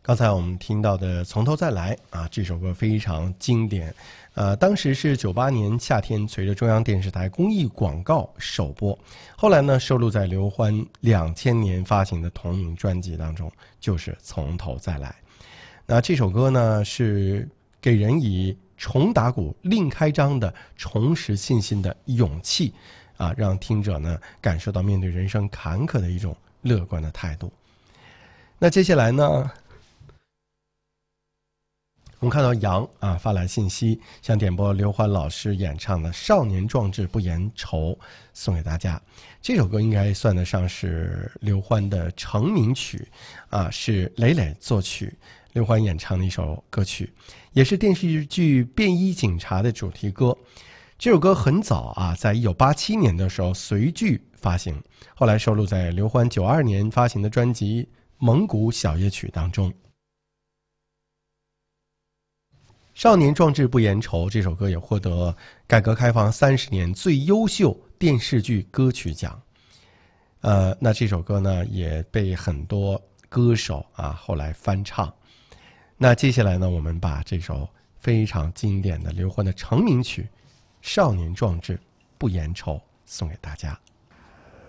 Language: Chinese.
刚才我们听到的《从头再来》啊，这首歌非常经典。当时是98年夏天，随着中央电视台公益广告首播。后来呢，收录在刘欢2000年发行的同名专辑当中，就是《从头再来》。那这首歌呢，是给人以重打鼓、另开张的重拾信心的勇气啊，让听者呢感受到面对人生坎坷的一种乐观的态度。那接下来呢，我们看到杨发来信息，想点播刘欢老师演唱的《少年壮志不言愁》送给大家。这首歌应该算得上是刘欢的成名曲啊，是磊磊作曲，刘欢演唱的一首歌曲，也是电视剧《便衣警察》的主题歌。这首歌很早啊，在1987年的时候随剧发行，后来收录在刘欢92年发行的专辑《蒙古小夜曲》当中。少年壮志不言愁这首歌也获得改革开放30年最优秀电视剧歌曲奖。那这首歌呢也被很多歌手后来翻唱。那接下来呢，我们把这首非常经典的刘欢的成名曲《少年壮志不言愁》送给大家。